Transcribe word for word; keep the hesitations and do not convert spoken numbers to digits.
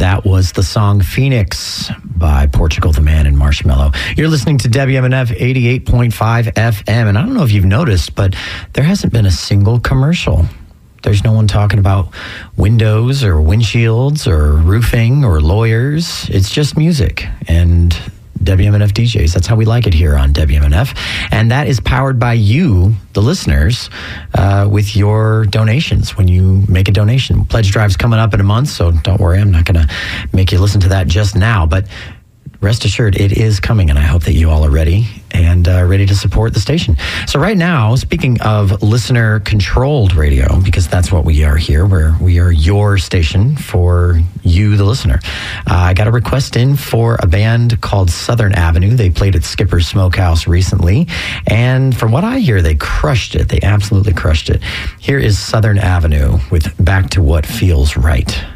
That was the song Phoenix by Portugal the Man and Marshmello. You're listening to W M N F eighty-eight point five F M, and I don't know if you've noticed, but there hasn't been a single commercial. There's no one talking about windows or windshields or roofing or lawyers. It's just music and W M N F D Js. That's how we like it here on W M N F. And that is powered by you, the listeners, uh, with your donations when you make a donation. Pledge Drive's coming up in a month, so don't worry. I'm not going to make you listen to that just now. But rest assured, it is coming, and I hope that you all are ready and uh, ready to support the station. So right now, speaking of listener-controlled radio, because that's what we are here, where we are your station for you, the listener. Uh, I got a request in for a band called Southern Avenue. They played at Skipper's Smokehouse recently, and from what I hear, they crushed it. They absolutely crushed it. Here is Southern Avenue with Back to What Feels Right.